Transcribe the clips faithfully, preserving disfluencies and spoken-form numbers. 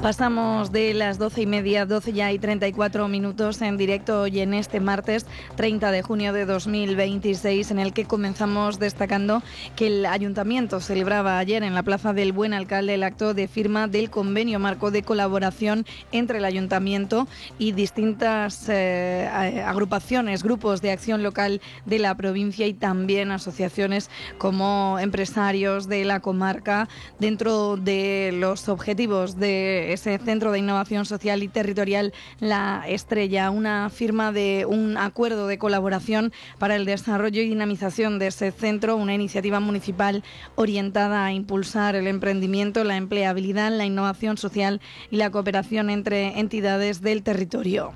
Pasamos de las doce y media, doce ya y treinta y cuatro minutos en directo hoy en este martes treinta de junio de dos mil veintiséis, en el que comenzamos destacando que el Ayuntamiento celebraba ayer en la Plaza del Buen Alcalde el acto de firma del convenio marco de colaboración entre el Ayuntamiento y distintas eh, agrupaciones, grupos de acción local de la provincia y también asociaciones como empresarios de la comarca, dentro de los objetivos de ese Centro de Innovación Social y Territorial La Estrella, una firma de un acuerdo de colaboración para el desarrollo y dinamización de ese centro, una iniciativa municipal orientada a impulsar el emprendimiento, la empleabilidad, la innovación social y la cooperación entre entidades del territorio.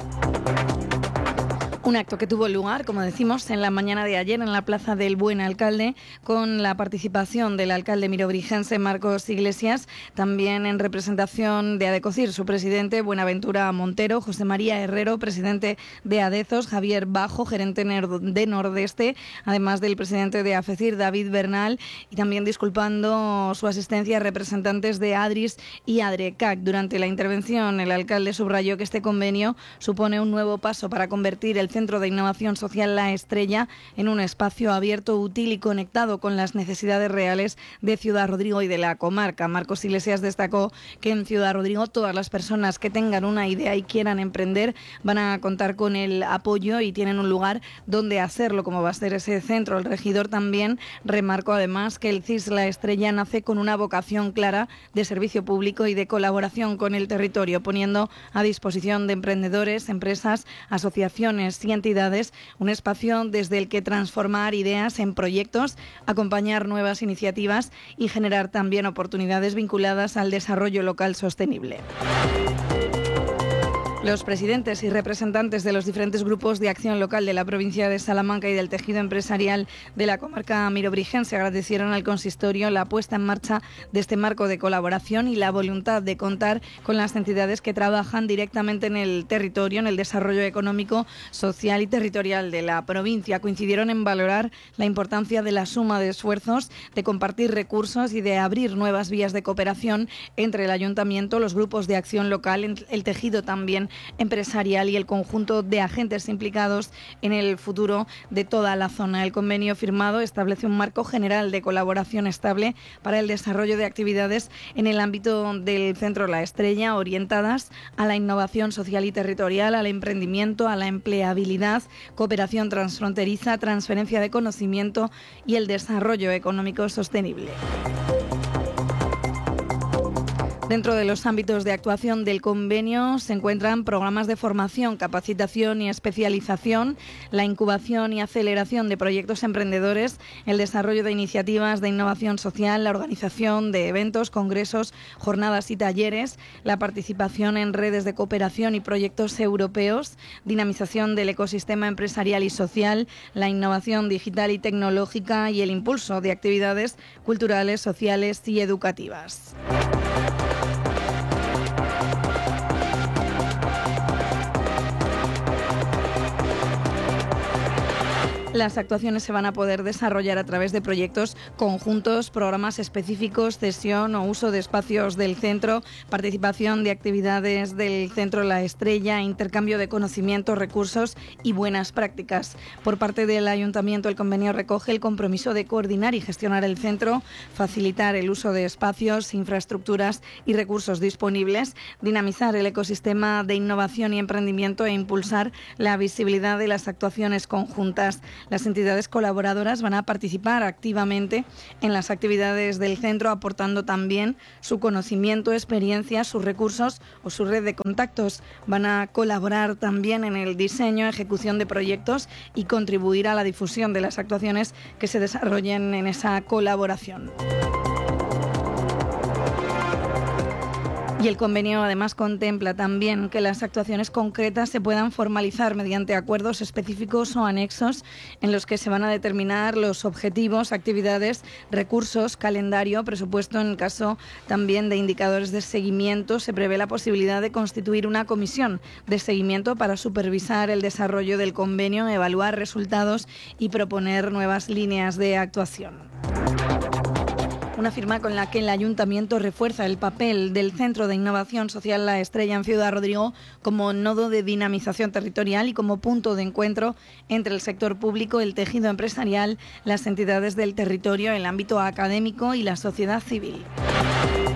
Un acto que tuvo lugar, como decimos, en la mañana de ayer en la Plaza del Buen Alcalde, con la participación del alcalde mirobrigense Marcos Iglesias, también en representación de Adecocir, su presidente Buenaventura Montero, José María Herrero, presidente de Adezos, Javier Bajo, gerente de Nordeste, además del presidente de AFECIR, David Bernal, y también disculpando su asistencia representantes de ADRIS y ADRECAC. Durante la intervención, el alcalde subrayó que este convenio supone un nuevo paso para convertir el Centro de Innovación Social La Estrella en un espacio abierto, útil y conectado con las necesidades reales de Ciudad Rodrigo y de la comarca. Marcos Iglesias destacó que en Ciudad Rodrigo todas las personas que tengan una idea y quieran emprender van a contar con el apoyo y tienen un lugar donde hacerlo, como va a ser ese centro. El regidor también remarcó además que el C I S La Estrella nace con una vocación clara de servicio público y de colaboración con el territorio, poniendo a disposición de emprendedores, empresas, asociaciones y entidades un espacio desde el que transformar ideas en proyectos, acompañar nuevas iniciativas y generar también oportunidades vinculadas al desarrollo local sostenible. Los presidentes y representantes de los diferentes grupos de acción local de la provincia de Salamanca y del tejido empresarial de la comarca mirobrigense agradecieron al consistorio la puesta en marcha de este marco de colaboración y la voluntad de contar con las entidades que trabajan directamente en el territorio, en el desarrollo económico, social y territorial de la provincia. Coincidieron en valorar la importancia de la suma de esfuerzos, de compartir recursos y de abrir nuevas vías de cooperación entre el ayuntamiento, los grupos de acción local, el tejido también empresarial y el conjunto de agentes implicados en el futuro de toda la zona. El convenio firmado establece un marco general de colaboración estable para el desarrollo de actividades en el ámbito del Centro La Estrella, orientadas a la innovación social y territorial, al emprendimiento, a la empleabilidad, cooperación transfronteriza, transferencia de conocimiento y el desarrollo económico sostenible. Dentro de los ámbitos de actuación del convenio se encuentran programas de formación, capacitación y especialización, la incubación y aceleración de proyectos emprendedores, el desarrollo de iniciativas de innovación social, la organización de eventos, congresos, jornadas y talleres, la participación en redes de cooperación y proyectos europeos, dinamización del ecosistema empresarial y social, la innovación digital y tecnológica y el impulso de actividades culturales, sociales y educativas. Las actuaciones se van a poder desarrollar a través de proyectos conjuntos, programas específicos, cesión o uso de espacios del centro, participación de actividades del Centro La Estrella, intercambio de conocimientos, recursos y buenas prácticas. Por parte del Ayuntamiento, el convenio recoge el compromiso de coordinar y gestionar el centro, facilitar el uso de espacios, infraestructuras y recursos disponibles, dinamizar el ecosistema de innovación y emprendimiento e impulsar la visibilidad de las actuaciones conjuntas. Las entidades colaboradoras van a participar activamente en las actividades del centro, aportando también su conocimiento, experiencia, sus recursos o su red de contactos. Van a colaborar también en el diseño, ejecución de proyectos y contribuir a la difusión de las actuaciones que se desarrollen en esa colaboración. Y el convenio además contempla también que las actuaciones concretas se puedan formalizar mediante acuerdos específicos o anexos en los que se van a determinar los objetivos, actividades, recursos, calendario, presupuesto. En el caso también de indicadores de seguimiento, se prevé la posibilidad de constituir una comisión de seguimiento para supervisar el desarrollo del convenio, evaluar resultados y proponer nuevas líneas de actuación. una firma con la que el Ayuntamiento refuerza el papel del Centro de Innovación Social La Estrella en Ciudad Rodrigo como nodo de dinamización territorial y como punto de encuentro entre el sector público, el tejido empresarial, las entidades del territorio, el ámbito académico y la sociedad civil.